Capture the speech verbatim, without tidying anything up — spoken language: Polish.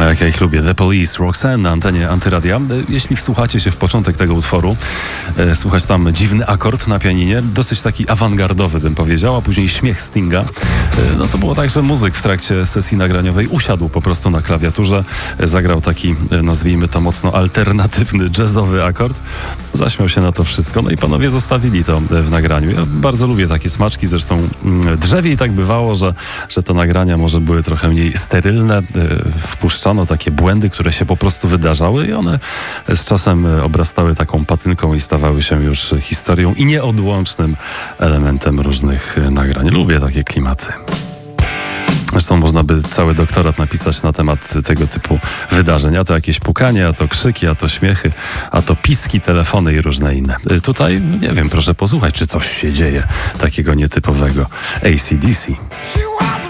Jak ja ich lubię. The Police, Roxanne na antenie Antyradia. Jeśli wsłuchacie się w początek tego utworu, e, słuchać tam dziwny akord na pianinie, dosyć taki awangardowy bym powiedział, a później śmiech Stinga. E, no to było tak, że muzyk w trakcie sesji nagraniowej usiadł po prostu na klawiaturze, e, zagrał taki, e, nazwijmy to mocno alternatywny, jazzowy akord, zaśmiał się na to wszystko, no i panowie zostawili to w nagraniu. Ja bardzo lubię takie smaczki, zresztą mm, drzewiej tak bywało, że, że te nagrania może były trochę mniej sterylne, e, wpuszczano takie błędy, które się po prostu wydarzały i one z czasem obrastały taką patynką i stawały się już historią i nieodłącznym elementem różnych nagrań. Lubię takie klimaty. Zresztą można by cały doktorat napisać na temat tego typu wydarzeń. A to jakieś pukanie, a to krzyki, a to śmiechy, a to piski, telefony i różne inne. Tutaj, nie wiem, proszę posłuchać, czy coś się dzieje takiego nietypowego. A C D C.